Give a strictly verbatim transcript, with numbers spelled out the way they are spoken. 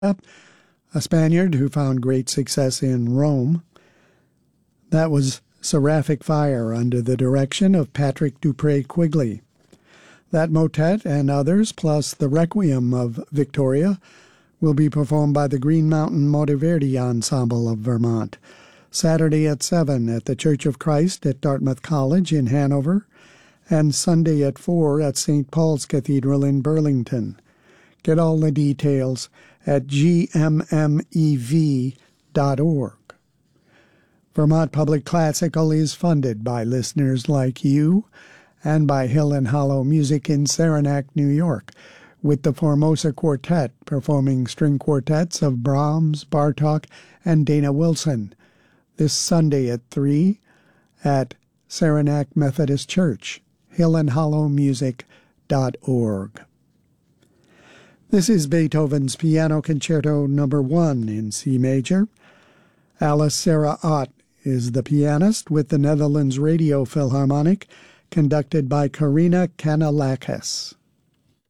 a Spaniard who found great success in Rome. That was Seraphic Fire under the direction of Patrick Dupré Quigley. That motet and others, plus the Requiem of Victoria, will be performed by the Green Mountain Monteverdi Ensemble of Vermont, Saturday at seven at the Church of Christ at Dartmouth College in Hanover, and Sunday at four at Saint Paul's Cathedral in Burlington. Get all the details at g m m e v dot org. Vermont Public Classical is funded by listeners like you and by Hill and Hollow Music in Saranac, New York, with the Formosa Quartet performing string quartets of Brahms, Bartók, and Dana Wilson this Sunday at three at Saranac Methodist Church, hill and hollow music dot org. This is Beethoven's Piano Concerto Number one in C major. Alice Sarah Ott is the pianist with the Netherlands Radio Philharmonic, conducted by Karina Kanalakis.